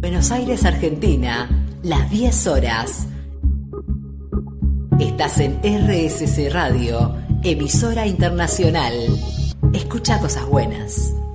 Buenos Aires, Argentina, las 10 horas. Estás en RSC Radio, emisora internacional. Escucha cosas buenas.